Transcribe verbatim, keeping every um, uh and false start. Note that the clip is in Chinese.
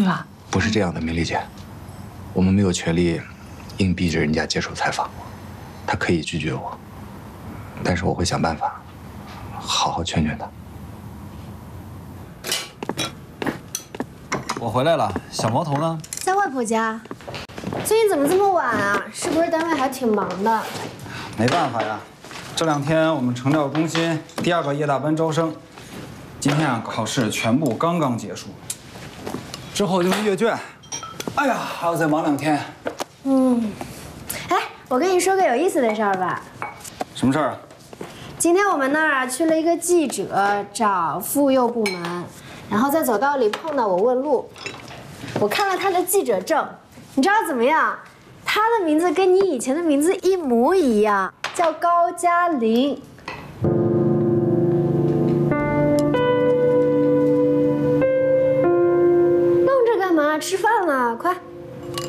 对吧？ 不是这样的，明丽姐，我们没有权利硬逼着人家接受采访，他可以拒绝我，但是我会想办法，好好劝劝他。 我回来了，小毛头呢？ 在外婆家。最近怎么这么晚啊？是不是单位还挺忙的？ 没办法呀，这两天我们成调中心第二个夜大班招生，今天啊考试全部刚刚结束，之后就是阅卷。哎呀，还要再忙两天。 嗯，哎，我跟你说个有意思的事儿吧。 什么事儿啊？ 今天我们那儿去了一个记者找妇幼部门，然后在走道里碰到我问路，我看了他的记者证，你知道怎么样？他的名字跟你以前的名字一模一样，叫高嘉玲。愣着干嘛？吃饭了，快！